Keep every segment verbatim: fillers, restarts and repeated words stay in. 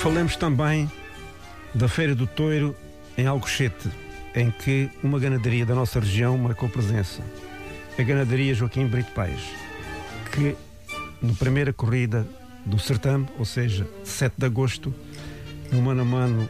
Falemos também da Feira do Touro em Alcochete, em que uma ganadaria da nossa região marcou presença. A ganadaria Joaquim Brito Paes, que na primeira corrida do certame, ou seja, sete de agosto, no mano a mano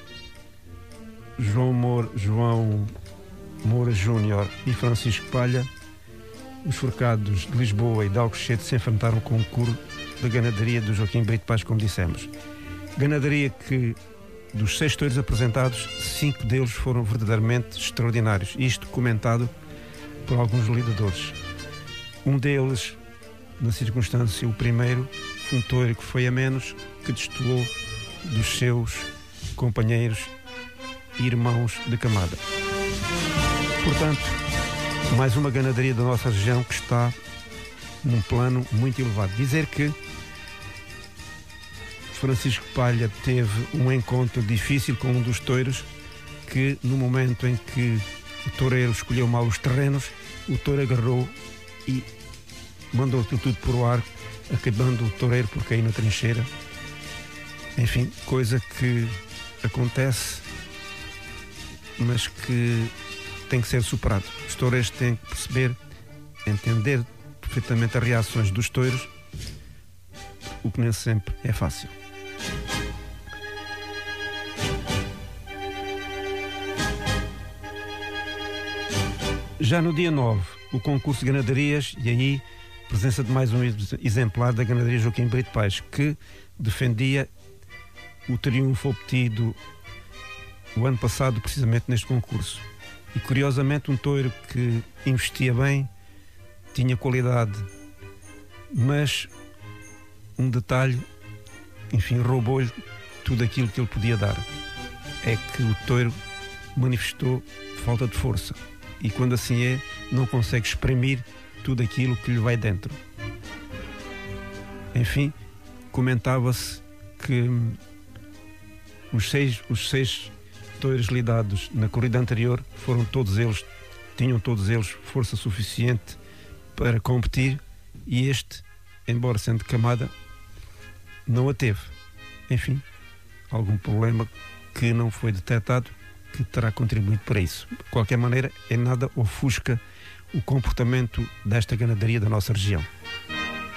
João Moura, João Moura Júnior e Francisco Palha, os forcados de Lisboa e de Alcochete se enfrentaram com o coro da ganadaria do Joaquim Brito Paes, como dissemos. Ganadaria que, dos seis touros apresentados, cinco deles foram verdadeiramente extraordinários. Isto comentado por alguns lidadores. Um deles, na circunstância, o primeiro, um touro que foi a menos, que destoou dos seus companheiros e irmãos de camada. Portanto, mais uma ganadaria da nossa região que está num plano muito elevado. Dizer que Francisco Palha teve um encontro difícil com um dos touros que, no momento em que o toureiro escolheu mal os terrenos, o touro agarrou e mandou aquilo tudo por o ar, acabando o toureiro por cair na trincheira. Enfim, coisa que acontece, mas que tem que ser superado. Os toureiros têm que perceber, entender perfeitamente as reações dos touros, o que nem sempre é fácil. Já no dia nove, o concurso de ganadarias, e aí presença de mais um exemplar da ganadaria Joaquim Brito Paes, que defendia o triunfo obtido o ano passado precisamente neste concurso. E curiosamente um touro que investia bem, tinha qualidade, mas um detalhe, enfim, roubou-lhe tudo aquilo que ele podia dar. É que o touro manifestou falta de força. E quando assim é, não consegue exprimir tudo aquilo que lhe vai dentro. Enfim, comentava-se que hum, os seis, os seis touros lidados na corrida anterior foram todos eles, tinham todos eles força suficiente para competir, e este, embora sendo de camada, não a teve. Enfim, algum problema que não foi detectado, que terá contribuído para isso. De qualquer maneira, em nada ofusca o comportamento desta ganadaria da nossa região.